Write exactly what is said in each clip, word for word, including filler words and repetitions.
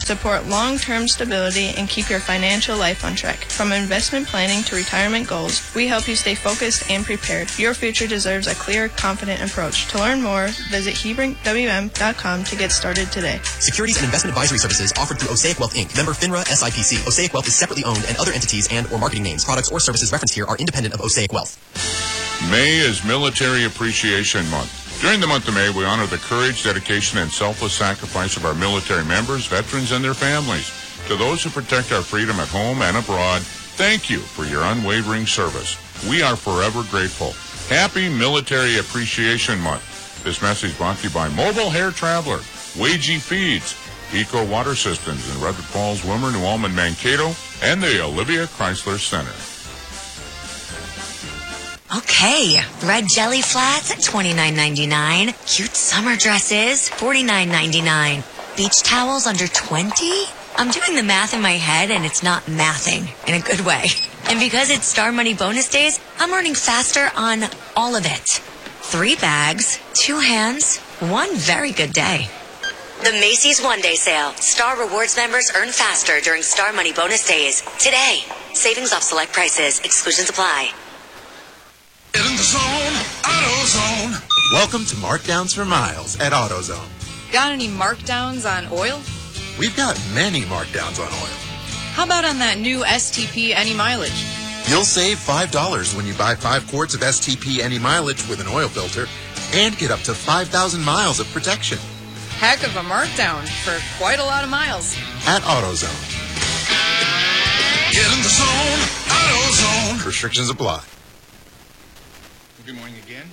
support long-term stability, and keep your financial life on track. From investment planning to retirement goals, we help you stay focused and prepared. Your future deserves a clear, confident approach. To learn more, visit Hebring W M dot com to get started today. Securities and investment advisory services offered through Osaic Wealth, Incorporated. Member FINRA S I P C. Osaic Wealth is separately owned, and other entities and or marketing names, products, or services referenced here are independent of Osaic Wealth. May is Military Appreciation Month. During the month of May, we honor the courage, dedication, and selfless sacrifice of our military members, veterans, and their families. To those who protect our freedom at home and abroad, thank you for your unwavering service. We are forever grateful. Happy Military Appreciation Month. This message brought to you by Mobile Hair Traveler, Wagey Feeds, Eco Water Systems in Redwood Falls, Wilmer, New Ulm, Mankato, and the Olivia Chrysler Center. Okay, red jelly flats at twenty-nine ninety-nine. Cute summer dresses, forty-nine ninety-nine. Beach towels under twenty? I'm doing the math in my head and it's not mathing in a good way. And because it's Star Money bonus days, I'm earning faster on all of it. Three bags, two hands, one very good day. The Macy's One Day Sale. Star Rewards members earn faster during Star Money bonus days. Today, savings off select prices. Exclusions apply. In the zone, AutoZone. Welcome to Markdowns for Miles at AutoZone. Got any markdowns on oil? We've got many markdowns on oil. How about on that new S T P Any Mileage? You'll save five dollars when you buy five quarts of S T P Any Mileage with an oil filter and get up to five thousand miles of protection. Heck of a markdown for quite a lot of miles. At AutoZone. Get in the zone, AutoZone. Restrictions apply. Good morning again.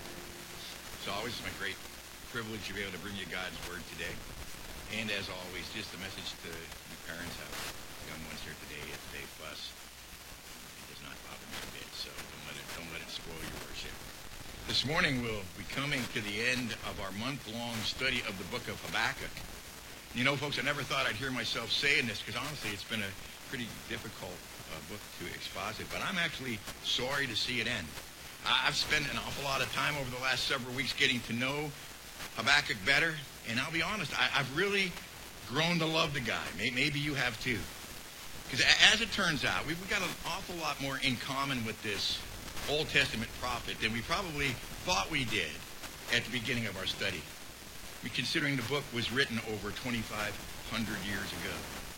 As always, it's my great privilege to be able to bring you God's Word today. And as always, just a message to you parents have young ones here today. If they fuss, it does not bother me a bit, so don't let it, don't let it spoil your worship. This morning, we'll be coming to the end of our month-long study of the book of Habakkuk. You know, folks, I never thought I'd hear myself saying this, because honestly, it's been a pretty difficult uh, book to exposit, but I'm actually sorry to see it end. I've spent an awful lot of time over the last several weeks getting to know Habakkuk better, and I'll be honest, I, I've really grown to love the guy. Maybe you have too. Because as it turns out, we've got an awful lot more in common with this Old Testament prophet than we probably thought we did at the beginning of our study. I mean, considering the book was written over twenty-five hundred years ago.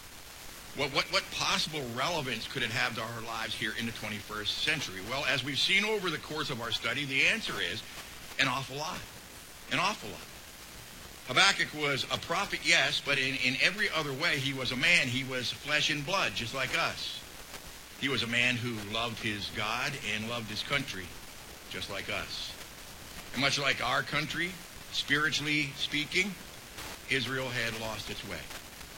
What, what, what possible relevance could it have to our lives here in the twenty-first century? Well, as we've seen over the course of our study, the answer is an awful lot. An awful lot. Habakkuk was a prophet, yes, but in, in every other way, he was a man. He was flesh and blood, just like us. He was a man who loved his God and loved his country, just like us. And much like our country, spiritually speaking, Israel had lost its way.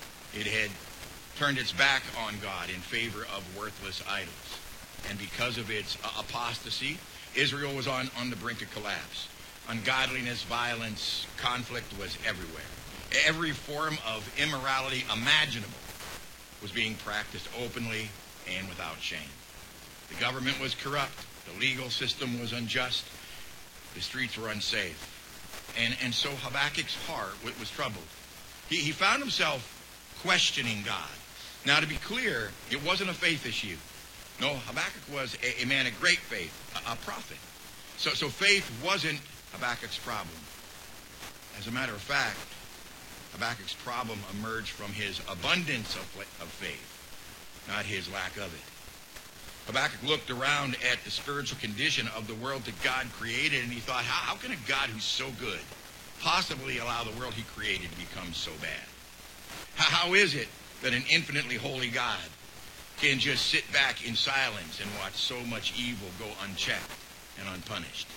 It had turned its back on God in favor of worthless idols. And because of its uh, apostasy, Israel was on, on the brink of collapse. Ungodliness, violence, conflict was everywhere. Every form of immorality imaginable was being practiced openly and without shame. The government was corrupt. The legal system was unjust. The streets were unsafe. And, and so Habakkuk's heart was troubled. He, he found himself questioning God. Now, to be clear, it wasn't a faith issue. No, Habakkuk was a, a man of great faith, a, a prophet. So, so faith wasn't Habakkuk's problem. As a matter of fact, Habakkuk's problem emerged from his abundance of, of faith, not his lack of it. Habakkuk looked around at the spiritual condition of the world that God created, and he thought, how, how can a God who's so good possibly allow the world he created to become so bad? How, how is it that an infinitely holy God can just sit back in silence and watch so much evil go unchecked and unpunished?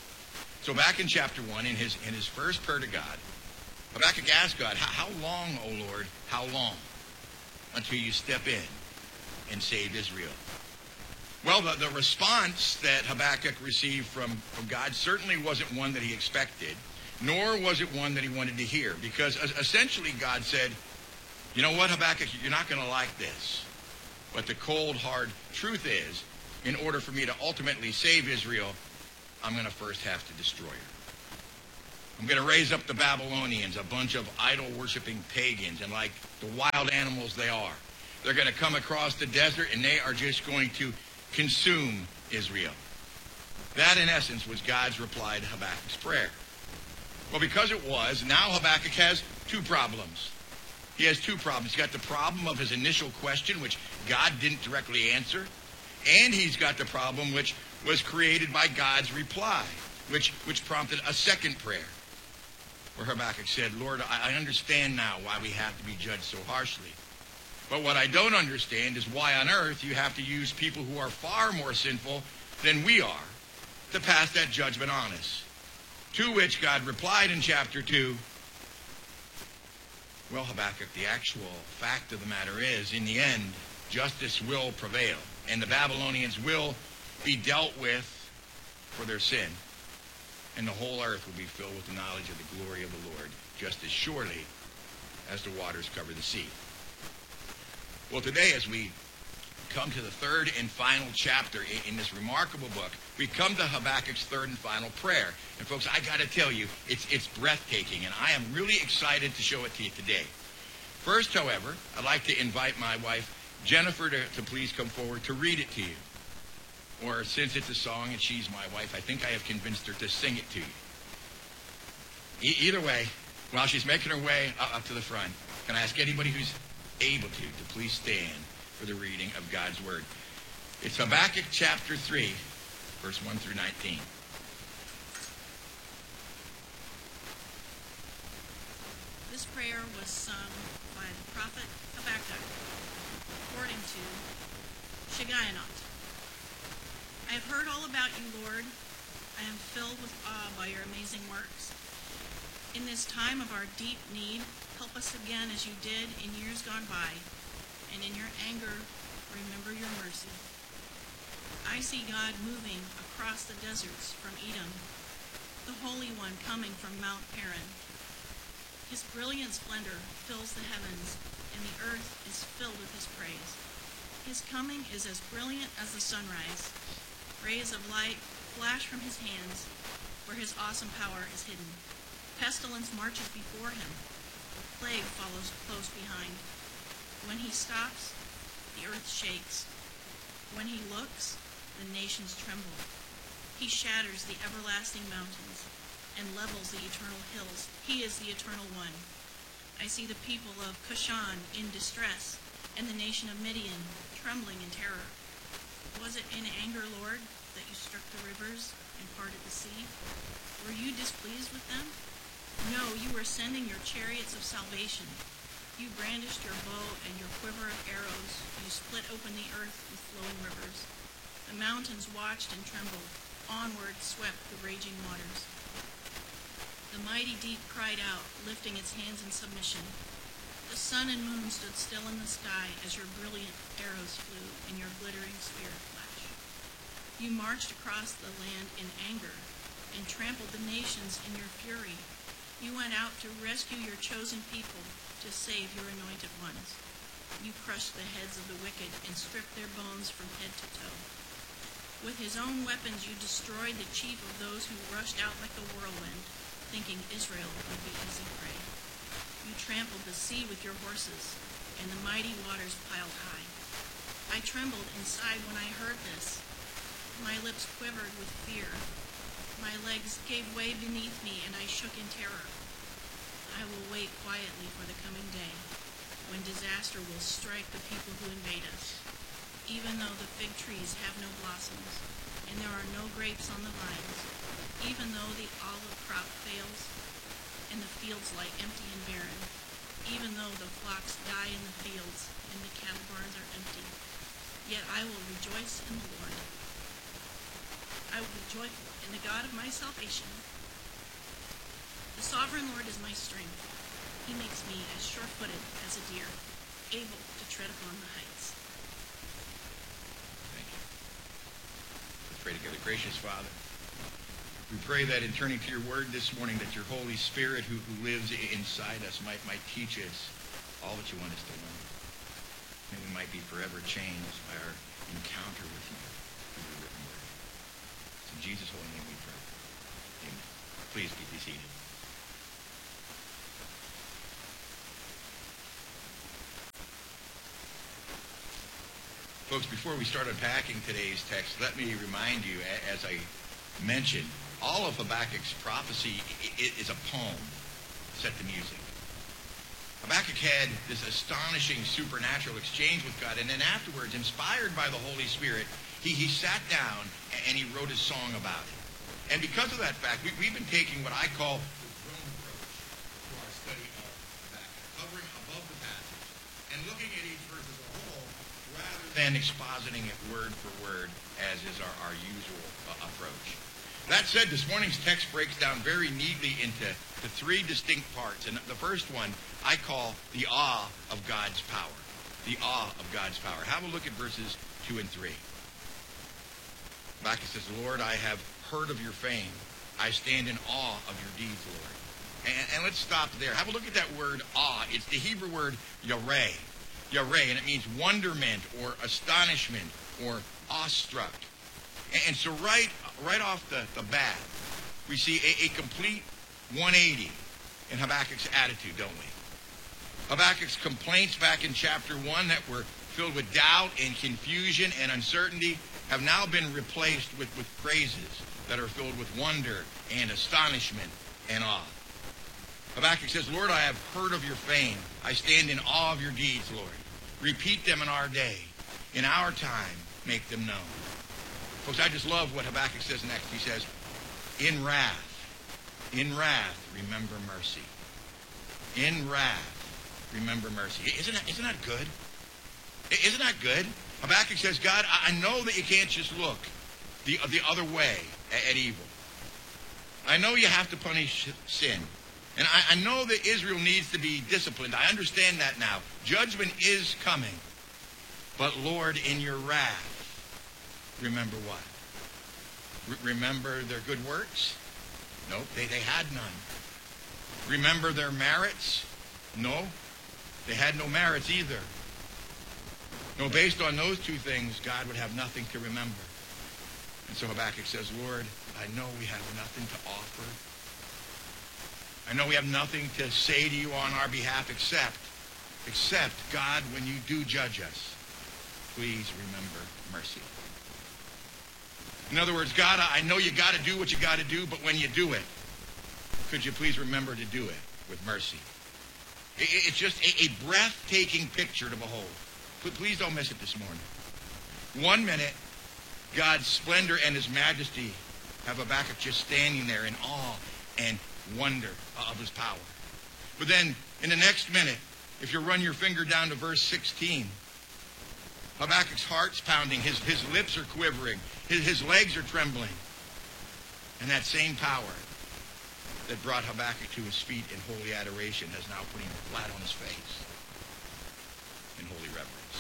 So back in chapter one, in his in his first prayer to God, Habakkuk asked God, how, how long, O Lord, how long, until you step in and save Israel? Well, the, the response that Habakkuk received from, from God certainly wasn't one that he expected, nor was it one that he wanted to hear, because essentially God said, you know what, Habakkuk, you're not going to like this. But the cold, hard truth is, in order for me to ultimately save Israel, I'm going to first have to destroy her. I'm going to raise up the Babylonians, a bunch of idol-worshiping pagans, and like the wild animals they are, they're going to come across the desert, and they are just going to consume Israel. That, in essence, was God's reply to Habakkuk's prayer. Well, because it was, now Habakkuk has two problems. He has two problems. He's got the problem of his initial question, which God didn't directly answer, and he's got the problem which was created by God's reply, which, which prompted a second prayer, where Habakkuk said, Lord, I understand now why we have to be judged so harshly. But what I don't understand is why on earth you have to use people who are far more sinful than we are to pass that judgment on us. To which God replied in chapter two, well, Habakkuk, the actual fact of the matter is, in the end, justice will prevail, and the Babylonians will be dealt with for their sin, and the whole earth will be filled with the knowledge of the glory of the Lord, just as surely as the waters cover the sea. Well, today, as we come to the third and final chapter in this remarkable book, we come to Habakkuk's third and final prayer. And folks, I got to tell you, it's, it's breathtaking, and I am really excited to show it to you today. First, however, I'd like to invite my wife, Jennifer, to, to please come forward to read it to you. Or since it's a song and she's my wife, I think I have convinced her to sing it to you. E- either way, while she's making her way up to the front, can I ask anybody who's able to, to please stand for the reading of God's Word. It's Habakkuk chapter three, verse one through nineteen. This prayer was sung by the prophet Habakkuk, according to Shigionoth. I have heard all about you, Lord. I am filled with awe by your amazing works. In this time of our deep need, help us again as you did in years gone by, and in your anger, remember your mercy. I see God moving across the deserts from Edom, the Holy One coming from Mount Paran. His brilliant splendor fills the heavens, and the earth is filled with his praise. His coming is as brilliant as the sunrise. Rays of light flash from his hands, where his awesome power is hidden. Pestilence marches before him. The plague follows close behind. When he stops, the earth shakes. When he looks, the nations tremble. He shatters the everlasting mountains and levels the eternal hills. He is the eternal one. I see the people of Cushan in distress, and the nation of Midian trembling in terror. Was it in anger, Lord, that you struck the rivers and parted the sea? Were you displeased with them? No, you were sending your chariots of salvation. You brandished your bow and your quiver of arrows. You split open the earth with flowing rivers. The mountains watched and trembled. Onward swept the raging waters. The mighty deep cried out, lifting its hands in submission. The sun and moon stood still in the sky as your brilliant arrows flew and your glittering spear flashed. You marched across the land in anger and trampled the nations in your fury. You went out to rescue your chosen people, to save your anointed ones. You crushed the heads of the wicked and stripped their bones from head to toe. With his own weapons you destroyed the chief of those who rushed out like a whirlwind, thinking Israel would be easy prey. You trampled the sea with your horses, and the mighty waters piled high. I trembled inside when I heard this. My lips quivered with fear. My legs gave way beneath me, and I shook in terror. I will wait quietly for the coming day, when disaster will strike the people who invade us. Even though the fig trees have no blossoms, and there are no grapes on the vines, even though the olive crop fails, and the fields lie empty and barren, even though the flocks die in the fields, and the cattle barns are empty, yet I will rejoice in the Lord. I will be joyful in the God of my salvation. The sovereign Lord is my strength. He makes me as sure-footed as a deer, able to tread upon the heights. Thank you. Let's pray together. Gracious Father, we pray that in turning to your word this morning, that your Holy Spirit who, who lives inside us might, might teach us all that you want us to learn. And we might be forever changed by our encounter with you through your written word. In Jesus' holy name we pray. Amen. Please be seated. Folks, before we start unpacking today's text, let me remind you, as I mentioned, all of Habakkuk's prophecy is a poem set to music. Habakkuk had this astonishing supernatural exchange with God, and then afterwards, inspired by the Holy Spirit, he, he sat down and he wrote a song about it. And because of that fact, we, we've been taking what I call the throne approach to our study of Habakkuk, covering above the passage and looking at each verse as a whole rather than expositing it word for word, as is our, our usual uh, approach. That said, this morning's text breaks down very neatly into to three distinct parts. And the first one I call the awe of God's power. The awe of God's power. Have a look at verses two and three. Habakkuk says, Lord, I have heard of your fame. I stand in awe of your deeds, Lord. And, and let's stop there. Have a look at that word awe. It's the Hebrew word yareh. Yareh, and it means wonderment or astonishment or awestruck. And, and so right, right off the, the bat, we see a, a complete one eighty in Habakkuk's attitude, don't we? Habakkuk's complaints back in chapter one that were filled with doubt and confusion and uncertainty have now been replaced with, with praises that are filled with wonder and astonishment and awe. Habakkuk says, Lord, I have heard of your fame. I stand in awe of your deeds, Lord. Repeat them in our day. In our time, make them known. Folks, I just love what Habakkuk says next. He says, in wrath, in wrath, remember mercy. In wrath, remember mercy. Isn't that, isn't that good? Isn't that good? Habakkuk says, God, I know that you can't just look the, the other way at, at evil. I know you have to punish sin. And I, I know that Israel needs to be disciplined. I understand that now. Judgment is coming. But Lord, in your wrath, remember what? Re- remember their good works? Nope, they, they had none. Remember their merits? No, they had no merits either. No, based on those two things, God would have nothing to remember. And so Habakkuk says, Lord, I know we have nothing to offer. I know we have nothing to say to you on our behalf except, except, God, when you do judge us, please remember mercy. In other words, God, I know you got to do what you got to do, but when you do it, could you please remember to do it with mercy? It's just a breathtaking picture to behold. But please don't miss it this morning. One minute, God's splendor and his majesty have Habakkuk just standing there in awe and wonder of his power. But then, in the next minute, if you run your finger down to verse sixteen, Habakkuk's heart's pounding, his, his lips are quivering, his, his legs are trembling. And that same power that brought Habakkuk to his feet in holy adoration is now putting him flat on his face in holy reverence.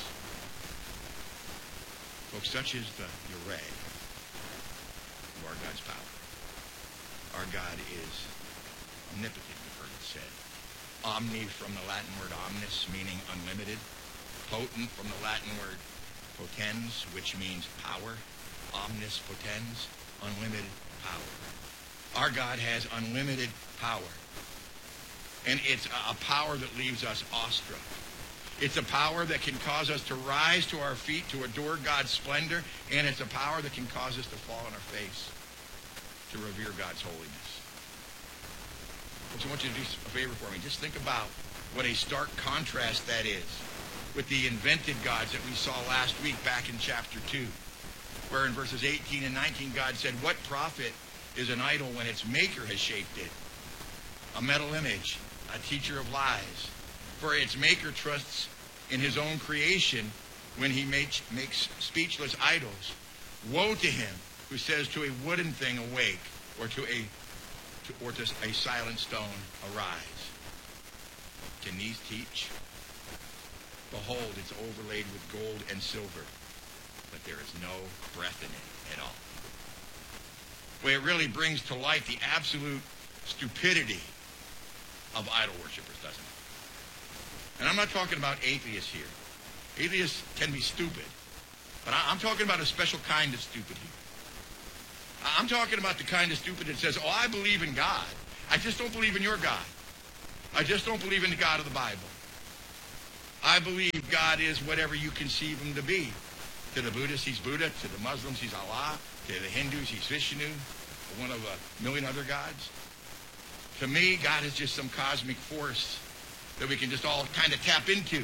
Folks, such is the array of our God's power. Our God is omnipotent, you've heard it said. Omni from the Latin word omnis, meaning unlimited. Potent from the Latin word potens, which means power. Omnis potens, unlimited power. Our God has unlimited power. And it's a power that leaves us awestruck. It's a power that can cause us to rise to our feet to adore God's splendor. And it's a power that can cause us to fall on our face to revere God's holiness. Folks, I want you to do a favor for me. Just think about what a stark contrast that is with the invented gods that we saw last week back in chapter two, where in verses eighteen and nineteen, God said, what profit is an idol when its maker has shaped it? A metal image, a teacher of lies. For its maker trusts in his own creation when he makes, makes speechless idols. Woe to him who says to a wooden thing, awake, or to a to, or to a silent stone, arise. Can these teach? Behold, it's overlaid with gold and silver, but there is no breath in it at all. Well, it really brings to light the absolute stupidity of idol worshippers, doesn't it? And I'm not talking about atheists here. Atheists can be stupid, but I'm talking about a special kind of stupid here. I'm talking about the kind of stupid that says, oh, I believe in God. I just don't believe in your God. I just don't believe in the God of the Bible. I believe God is whatever you conceive him to be. To the Buddhists, he's Buddha. To the Muslims, he's Allah. To the Hindus, he's Vishnu, one of a million other gods. To me, God is just some cosmic force that we can just all kind of tap into,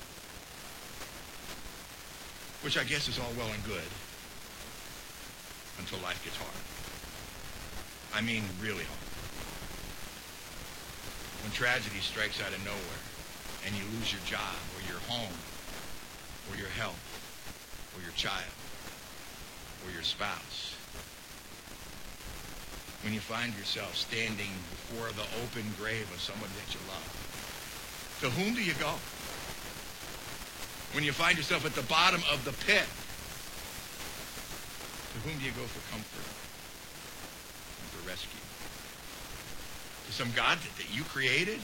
which I guess is all well and good until life gets hard. I mean, really hard. When tragedy strikes out of nowhere and you lose your job or your home or your health or your child or your spouse. When you find yourself standing before the open grave of somebody that you love. To whom do you go? When you find yourself at the bottom of the pit, to whom do you go for comfort and for rescue? To some God that, that you created?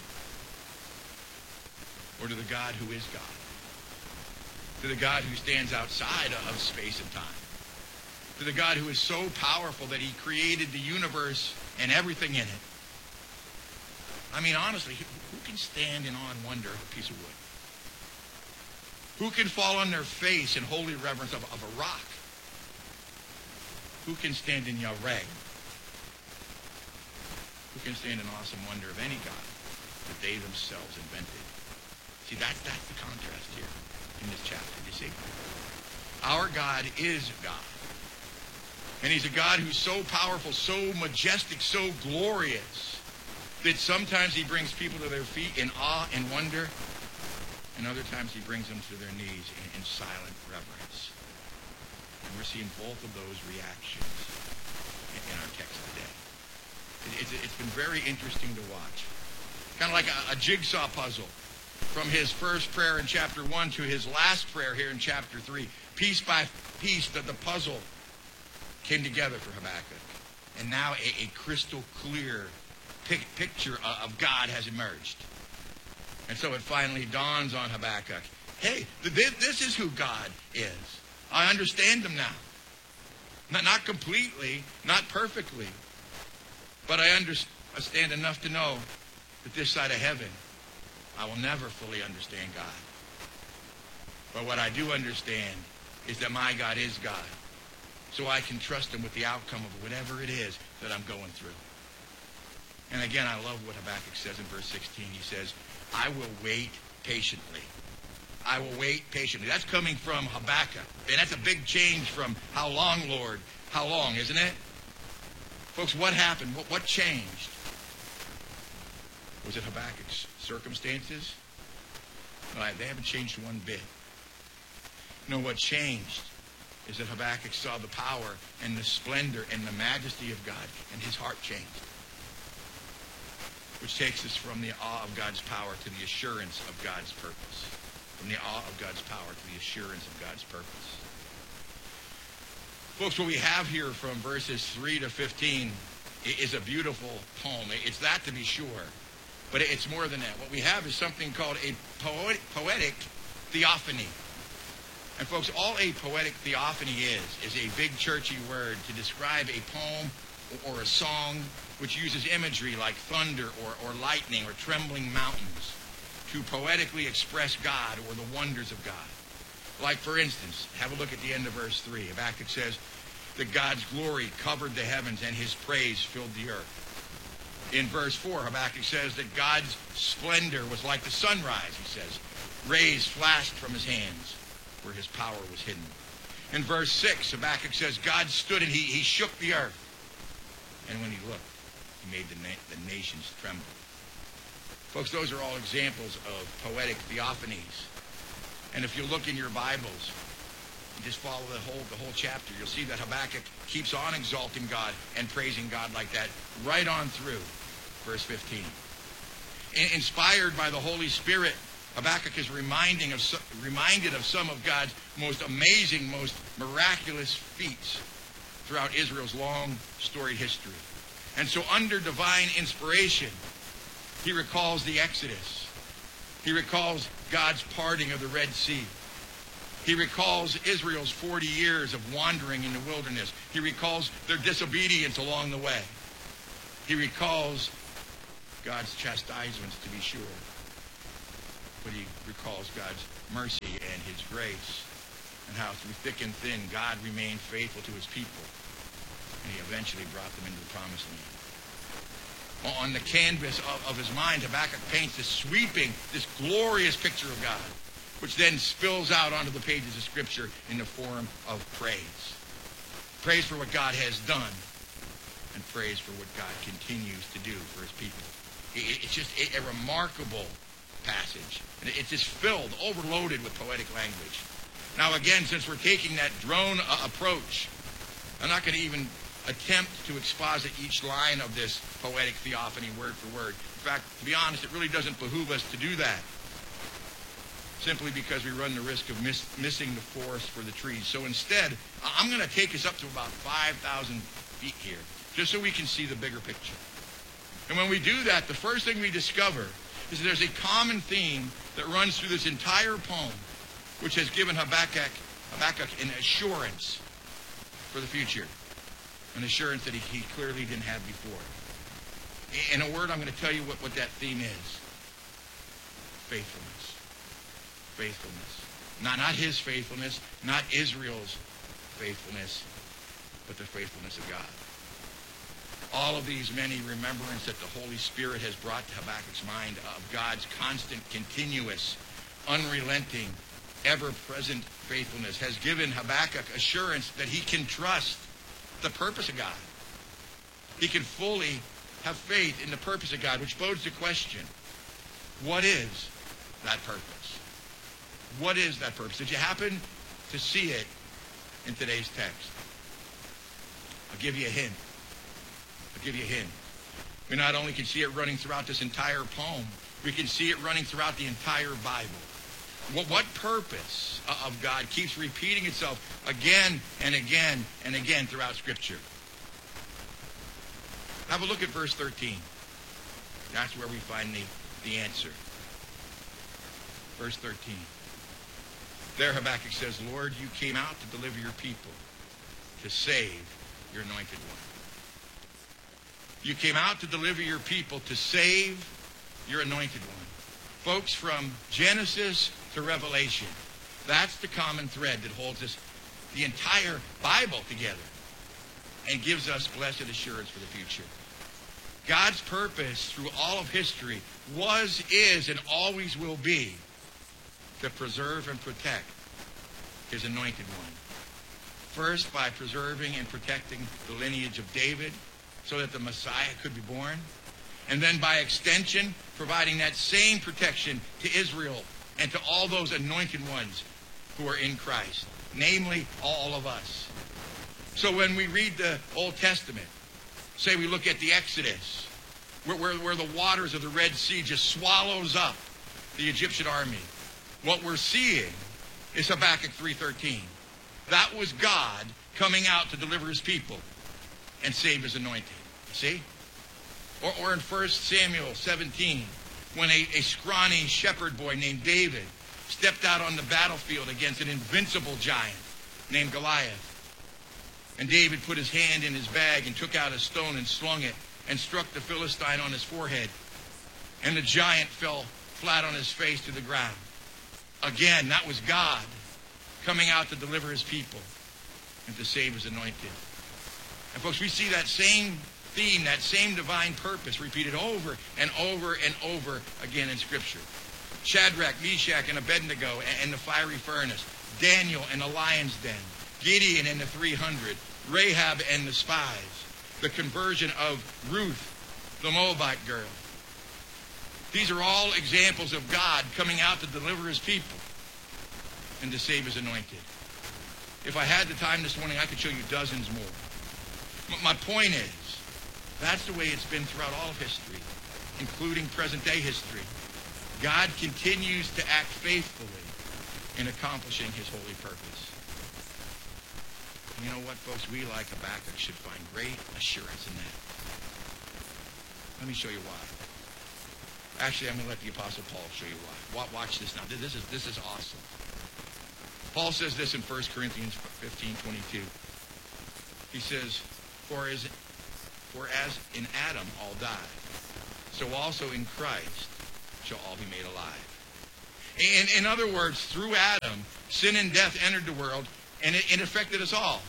Or to the God who is God? To the God who stands outside of space and time? To the God who is so powerful that he created the universe and everything in it? I mean, honestly, who can stand in awe and wonder of a piece of wood? Who can fall on their face in holy reverence of, of a rock? Who can stand in Yahweh? Who can stand in awesome wonder of any God that they themselves invented? See, that's, that's the contrast here in this chapter, you see? Our God is God. And he's a God who's so powerful, so majestic, so glorious, that sometimes he brings people to their feet in awe and wonder, and other times he brings them to their knees in, in silent reverence. And we're seeing both of those reactions in, in our text today. It, it's, it's been very interesting to watch. Kind of like a, a jigsaw puzzle. From his first prayer in chapter one to his last prayer here in chapter three. Piece by piece, that the puzzle came together for Habakkuk. And now a, a crystal clear pic, picture of, of God has emerged. And so it finally dawns on Habakkuk, hey, this, this is who God is. I understand him now. Not, not completely, not perfectly, but I understand enough to know that this side of heaven, I will never fully understand God. But what I do understand is that my God is God. So I can trust him with the outcome of whatever it is that I'm going through. And again, I love what Habakkuk says in verse sixteen. He says, I will wait patiently. I will wait patiently. That's coming from Habakkuk. And that's a big change from how long, Lord? How long, isn't it? Folks, what happened? What, what changed? Was it Habakkuk's circumstances? No, they haven't changed one bit. No, what changed is that Habakkuk saw the power and the splendor and the majesty of God, and his heart changed. Which takes us from the awe of God's power to the assurance of God's purpose. From the awe of God's power to the assurance of God's purpose. Folks, what we have here from verses three to fifteen is a beautiful poem. It's that, to be sure. But it's more than that. What we have is something called a poetic, poetic theophany. And folks, all a poetic theophany is, is a big churchy word to describe a poem or a song which uses imagery like thunder or, or lightning or trembling mountains to poetically express God or the wonders of God. Like, for instance, have a look at the end of verse three. Habakkuk says that God's glory covered the heavens and his praise filled the earth. In verse four, Habakkuk says that God's splendor was like the sunrise, he says. Rays flashed from his hands where his power was hidden. In verse six, Habakkuk says God stood and he, he shook the earth. And when he looked, he made the, na- the nations tremble. Folks, those are all examples of poetic theophanies. And if you look in your Bibles, you just follow the whole, the whole chapter, you'll see that Habakkuk keeps on exalting God and praising God like that right on through verse fifteen. In, inspired by the Holy Spirit, Habakkuk is reminding of, reminded of some of God's most amazing, most miraculous feats throughout Israel's long, storied history. And so under divine inspiration, he recalls the Exodus. He recalls God's parting of the Red Sea. He recalls Israel's forty years of wandering in the wilderness. He recalls their disobedience along the way. He recalls God's chastisements, to be sure. But he recalls God's mercy and his grace. and how through thick and thin God remained faithful to his people, and he eventually brought them into the promised land. On the canvas of, of his mind, Habakkuk paints this sweeping, this glorious picture of God, which then spills out onto the pages of Scripture in the form of praise. Praise for what God has done, and praise for what God continues to do for his people. It, it's just a, a remarkable passage. And it's just filled, overloaded with poetic language. Now again, since we're taking that drone uh, approach, I'm not going to even attempt to exposit each line of this poetic theophany word for word. In fact, to be honest, it really doesn't behoove us to do that, simply because we run the risk of miss, missing the forest for the trees. So instead, I'm going to take us up to about five thousand feet here, just so we can see the bigger picture. And when we do that, the first thing we discover is that there's a common theme that runs through this entire poem, which has given Habakkuk, Habakkuk an assurance for the future. An assurance that he, he clearly didn't have before. In a word, I'm going to tell you what, what that theme is. Faithfulness. Faithfulness. Not, not his faithfulness, not Israel's faithfulness, but the faithfulness of God. All of these many remembrance that the Holy Spirit has brought to Habakkuk's mind of God's constant, continuous, unrelenting, ever-present faithfulness has given Habakkuk assurance that he can trust the purpose of God. He can fully have faith in the purpose of God, which bodes the question, what is that purpose? What is that purpose? Did you happen to see it in today's text? I'll give you a hint. I'll give you a hint. We not only can see it running throughout this entire poem, we can see it running throughout the entire Bible. What, what purpose of God keeps repeating itself again and again and again throughout Scripture? Have a look at verse thirteen. That's where we find the, the answer. Verse thirteen. There Habakkuk says, Lord, you came out to deliver your people, to save your anointed one. You came out to deliver your people, to save your anointed one. Folks, from Genesis to Revelation, that's the common thread that holds us, the entire Bible together, and gives us blessed assurance for the future. God's purpose through all of history was, is, and always will be to preserve and protect his anointed one. First, by preserving and protecting the lineage of David so that the Messiah could be born. And then by extension, providing that same protection to Israel and to all those anointed ones who are in Christ, namely all of us. So when we read the Old Testament, say we look at the Exodus, where, where, where the waters of the Red Sea just swallows up the Egyptian army, what we're seeing is Habakkuk three thirteen. That was God coming out to deliver his people and save his anointed. See? Or, or in First Samuel seventeen, when a, a scrawny shepherd boy named David stepped out on the battlefield against an invincible giant named Goliath. And David put his hand in his bag and took out a stone and slung it and struck the Philistine on his forehead. And the giant fell flat on his face to the ground. Again, that was God coming out to deliver his people and to save his anointed. And folks, we see that same theme, that same divine purpose repeated over and over and over again in Scripture. Shadrach, Meshach, and Abednego and the fiery furnace. Daniel and the lion's den. Gideon and the three hundred. Rahab and the spies. The conversion of Ruth, the Moabite girl. These are all examples of God coming out to deliver his people and to save his anointed. If I had the time this morning, I could show you dozens more. But my point is, that's the way it's been throughout all of history, including present-day history. God continues to act faithfully in accomplishing his holy purpose. You know what, folks? We, like Habakkuk, should find great assurance in that. Let me show you why. Actually, I'm going to let the Apostle Paul show you why. Watch this now. This is, this is awesome. Paul says this in First Corinthians fifteen twenty-two. He says, For as, for as in Adam all die, so also in Christ shall all be made alive. In, in other words, through Adam, sin and death entered the world, and it, it affected us all.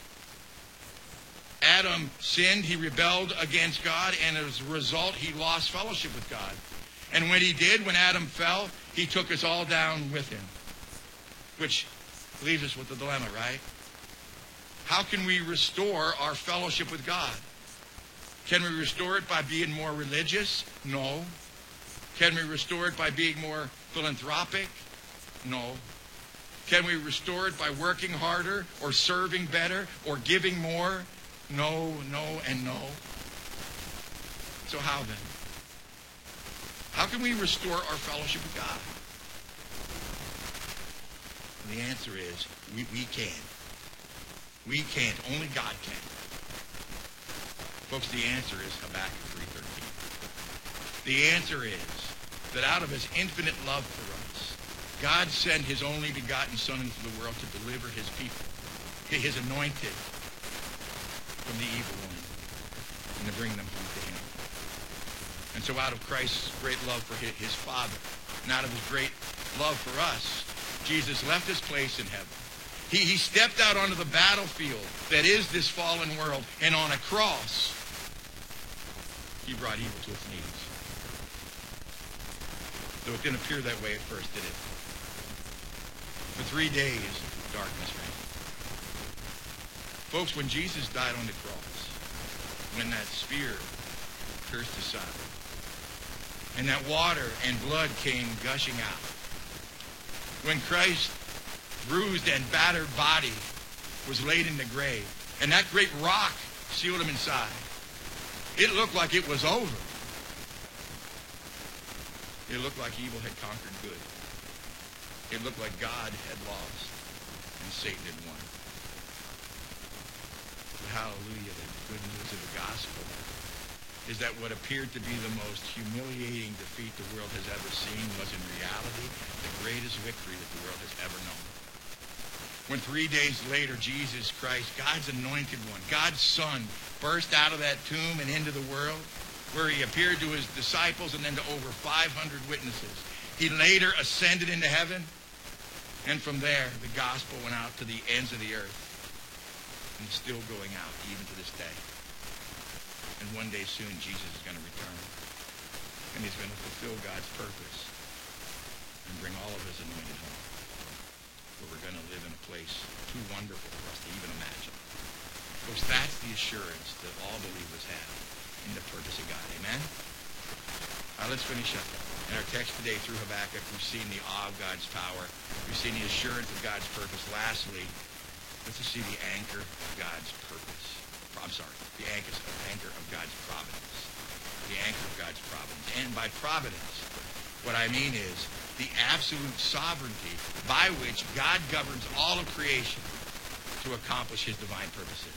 Adam sinned, he rebelled against God, and as a result, he lost fellowship with God. And when he did, when Adam fell, he took us all down with him. Which leaves us with the dilemma, right? How can we restore our fellowship with God? Can we restore it by being more religious? No. Can we restore it by being more philanthropic? No. Can we restore it by working harder or serving better or giving more? No, no, and no. So how then? How can we restore our fellowship with God? And the answer is, we, we can. We can't. Only God can. Folks, the answer is Habakkuk three thirteen. The answer is that out of his infinite love for us, God sent his only begotten Son into the world to deliver his people, his anointed, from the evil one, and to bring them home to him. And so out of Christ's great love for his Father, and out of his great love for us, Jesus left his place in heaven. He, he stepped out onto the battlefield that is this fallen world, and on a cross, he brought evil to its knees. Though it didn't appear that way at first, did it? For three days, darkness reigned. Folks, when Jesus died on the cross, when that spear pierced his side, and that water and blood came gushing out, when Christ's bruised and battered body was laid in the grave, and that great rock sealed him inside, it looked like it was over. It looked like evil had conquered good. It looked like God had lost and Satan had won. But hallelujah, the good news of the gospel is that what appeared to be the most humiliating defeat the world has ever seen was in reality the greatest victory that the world has ever known. When three days later, Jesus Christ, God's anointed one, God's Son, burst out of that tomb and into the world, where he appeared to his disciples and then to over five hundred witnesses. He later ascended into heaven, and from there, the gospel went out to the ends of the earth, and it's still going out even to this day. And one day soon, Jesus is going to return, and he's going to fulfill God's purpose and bring all of his anointed home, where we're going to live in a place too wonderful for us to even imagine. Because that's the assurance that all believers have in the purpose of God. Amen? Now let's finish up. In our text today through Habakkuk, we've seen the awe of God's power. We've seen the assurance of God's purpose. Lastly, let's just see the anchor of God's purpose. I'm sorry, the anchor, anchor of God's providence. The anchor of God's providence. And by providence, what I mean is the absolute sovereignty by which God governs all of creation to accomplish his divine purposes.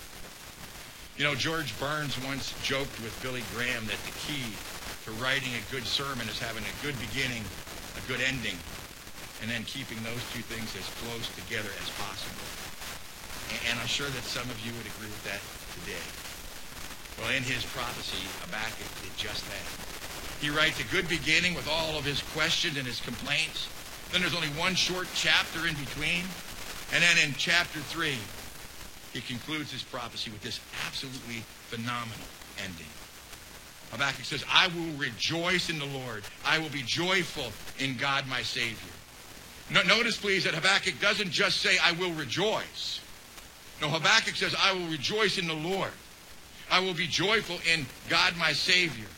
You know, George Burns once joked with Billy Graham that the key to writing a good sermon is having a good beginning, a good ending, and then keeping those two things as close together as possible. And I'm sure that some of you would agree with that today. Well, in his prophecy, Habakkuk did just that. He writes a good beginning with all of his questions and his complaints. Then there's only one short chapter in between. And then in chapter three, he concludes his prophecy with this absolutely phenomenal ending. Habakkuk says, I will rejoice in the Lord. I will be joyful in God my Savior. No, notice, please, that Habakkuk doesn't just say, I will rejoice. No, Habakkuk says, I will rejoice in the Lord. I will be joyful in God my Savior.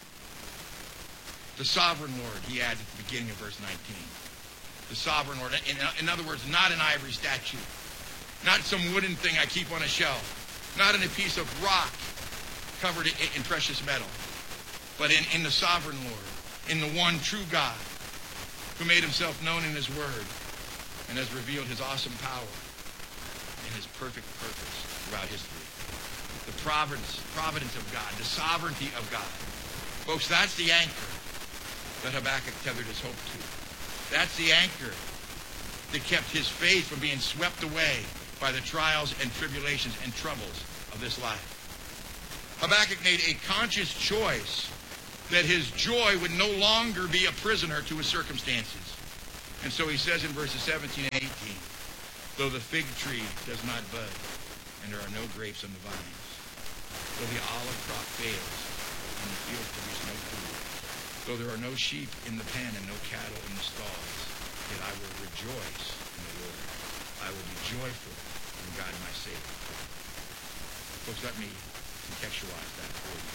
The sovereign Lord, he adds at the beginning of verse nineteen. The sovereign Lord. In, in other words, not an ivory statue. Not some wooden thing I keep on a shelf. Not in a piece of rock covered in, in precious metal. But in, in the sovereign Lord. In the one true God who made himself known in his word and has revealed his awesome power and his perfect purpose throughout history. The providence, providence of God, the sovereignty of God. Folks, that's the anchor that Habakkuk tethered his hope to. That's the anchor that kept his faith from being swept away by the trials and tribulations and troubles of this life. Habakkuk made a conscious choice that his joy would no longer be a prisoner to his circumstances. And so he says in verses seventeen and eighteen, though the fig tree does not bud, and there are no grapes on the vines, though the olive crop fails, and the field produce no food, though there are no sheep in the pen and no cattle in the stalls, yet I will rejoice in the Lord. I will be joyful in God my Savior. Folks, let me contextualize that for you.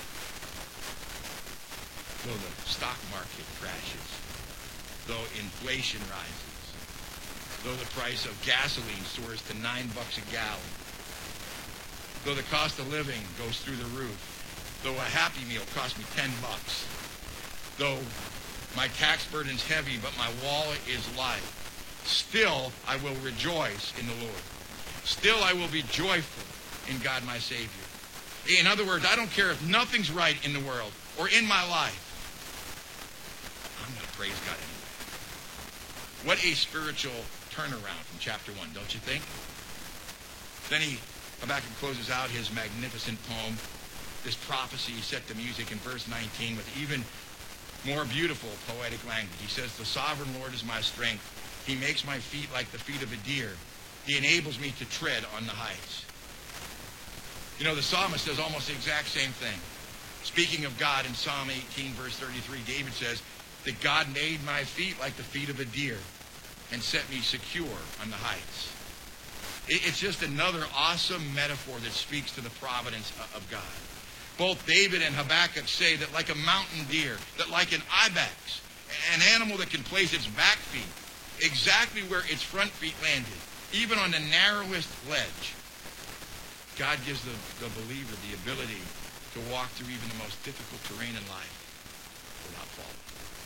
Though the stock market crashes, though inflation rises, though the price of gasoline soars to nine bucks a gallon, though the cost of living goes through the roof, though a Happy Meal costs me ten bucks, though my tax burden's heavy but my wallet is light, still I will rejoice in the Lord. Still I will be joyful in God my Savior. In other words, I don't care if nothing's right in the world or in my life. I'm going to praise God anyway. What a spiritual turnaround from chapter one, don't you think? Then he, Habakkuk closes out his magnificent poem, this prophecy set to music in verse nineteen with even more beautiful poetic language. He says, the sovereign Lord is my strength. He makes my feet like the feet of a deer. He enables me to tread on the heights. You know, the psalmist says almost the exact same thing. Speaking of God in Psalm eighteen, verse thirty-three, David says that God made my feet like the feet of a deer and set me secure on the heights. It's just another awesome metaphor that speaks to the providence of God. Both David and Habakkuk say that like a mountain deer, that like an ibex, an animal that can place its back feet exactly where its front feet landed, even on the narrowest ledge, God gives the, the believer the ability to walk through even the most difficult terrain in life without falling.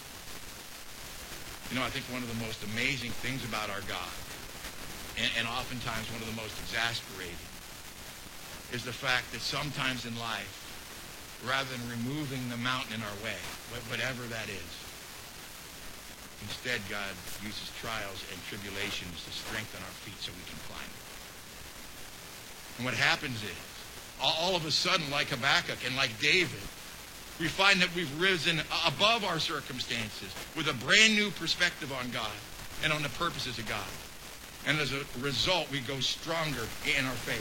You know, I think one of the most amazing things about our God, and, and oftentimes one of the most exasperating, is the fact that sometimes in life, rather than removing the mountain in our way, whatever that is, instead God uses trials and tribulations to strengthen our feet so we can climb it. And what happens is, all of a sudden, like Habakkuk and like David, we find that we've risen above our circumstances with a brand new perspective on God and on the purposes of God. And as a result, we go stronger in our faith.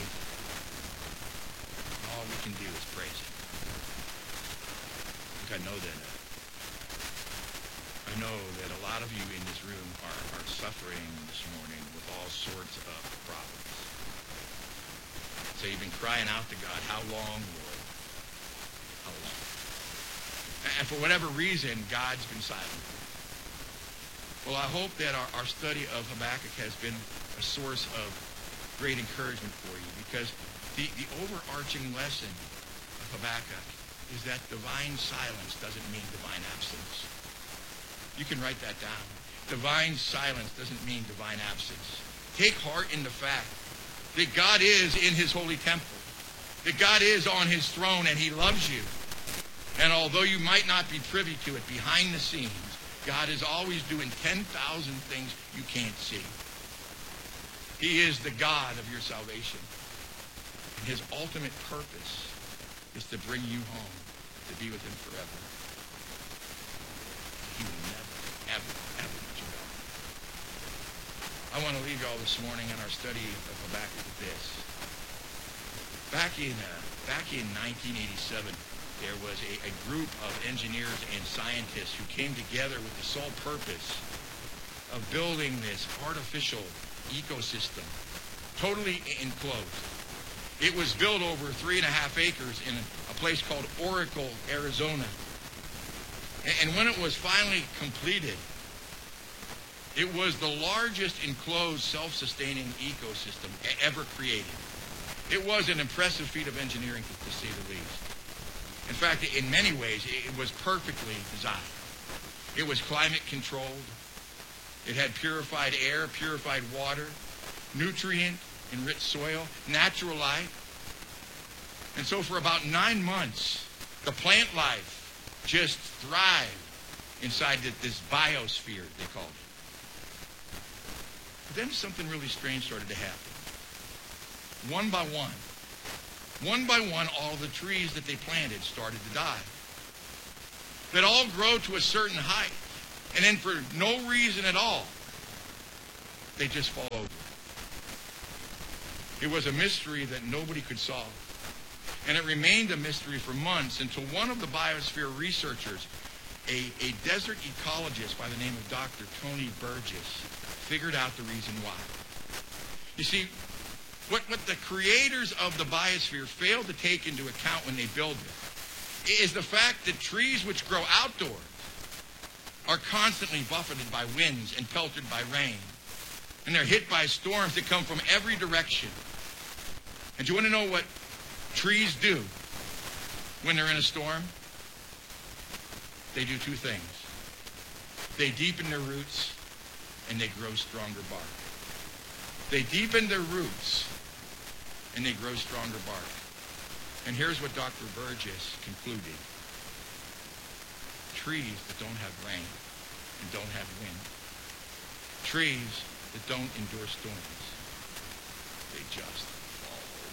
All we can do is praise Him. I know that uh, I know that a lot of you in this room are, are suffering this morning with all sorts of problems. So you've been crying out to God, how long, Lord? How long? And for whatever reason, God's been silent. Well, I hope that our, our study of Habakkuk has been a source of great encouragement for you, because the, the overarching lesson of Habakkuk is that divine silence doesn't mean divine absence. You can write that down. Divine silence doesn't mean divine absence. Take heart in the fact that God is in His holy temple, that God is on His throne and He loves you. And although you might not be privy to it behind the scenes, God is always doing ten thousand things you can't see. He is the God of your salvation. And His ultimate purpose is to bring you home, to be with Him forever. He will never, ever, ever let you go. I want to leave you all this morning in our study of Habakkuk with this. Back in, uh, back in nineteen eighty-seven, there was a, a group of engineers and scientists who came together with the sole purpose of building this artificial ecosystem, totally enclosed. It was built over three and a half acres in a, a place called Oracle, Arizona. And, and when it was finally completed, it was the largest enclosed, self-sustaining ecosystem ever created. It was an impressive feat of engineering, to say the least. In fact, in many ways, it was perfectly designed. It was climate controlled. It had purified air, purified water, nutrient-enriched soil, natural light. And so for about nine months, the plant life just thrived inside this biosphere, they called it. But then something really strange started to happen. One by one, one by one, all the trees that they planted started to die. They'd all grow to a certain height. And then for no reason at all, they just fall over. It was a mystery that nobody could solve. And it remained a mystery for months until one of the biosphere researchers, a, a desert ecologist by the name of Doctor Tony Burgess, figured out the reason why. You see, what, what the creators of the biosphere failed to take into account when they build it is the fact that trees which grow outdoors are constantly buffeted by winds and pelted by rain. And they're hit by storms that come from every direction. And do you want to know what trees do when they're in a storm? They do two things. They deepen their roots and they grow stronger bark. They deepen their roots and they grow stronger bark. And here's what Doctor Burgess concluded. Trees that don't have rain and don't have wind, trees that don't endure storms, they just fall over.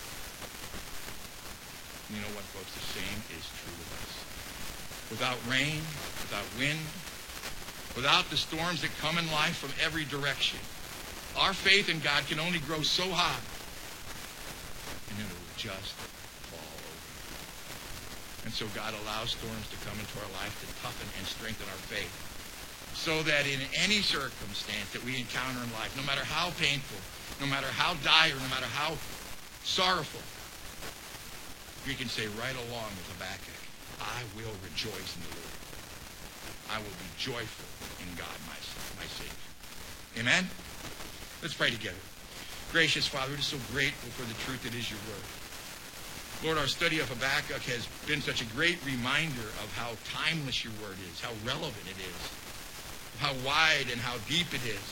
You know what, folks? The same is true of us. Without rain, without wind, without the storms that come in life from every direction, our faith in God can only grow so high, and it will just fall over. And so God allows storms to come into our life to toughen and strengthen our faith, so that in any circumstance that we encounter in life, no matter how painful, no matter how dire, no matter how sorrowful, we can say right along with Habakkuk, I will rejoice in the Lord. I will be joyful in God, my, my Savior. Amen? Let's pray together. Gracious Father, we're just so grateful for the truth that is your word. Lord, our study of Habakkuk has been such a great reminder of how timeless your word is, how relevant it is, how wide and how deep it is.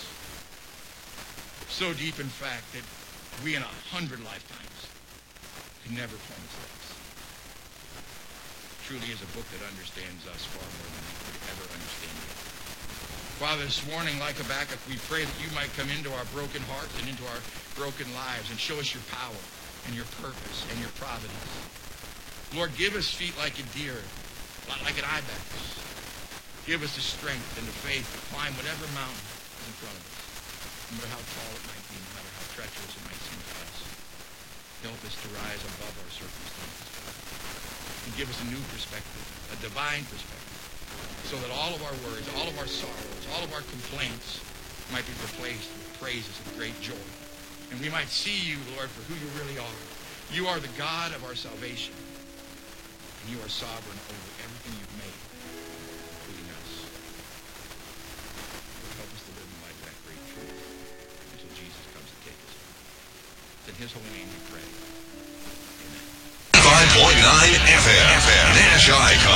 So deep, in fact, that we in a hundred lifetimes can never plumb its depths. Truly is a book that understands us far more than we could ever understand it. Father, this morning, like Habakkuk, we pray that you might come into our broken hearts and into our broken lives and show us your power and your purpose and your providence. Lord, give us feet like a deer, like an ibex. Give us the strength and the faith to climb whatever mountain is in front of us, no matter how tall it might be, no matter how treacherous it might seem to us. Help us to rise above our circumstances, Father, and give us a new perspective, a divine perspective, so that all of our worries, all of our sorrows, all of our complaints might be replaced with praises of great joy. And we might see you, Lord, for who you really are. You are the God of our salvation, and you are sovereign over everything you've made, including us. Lord, help us to live in light of that great truth until Jesus comes to take us home. It's in his holy name we pray. Amen. five point nine F M, Nash Icon.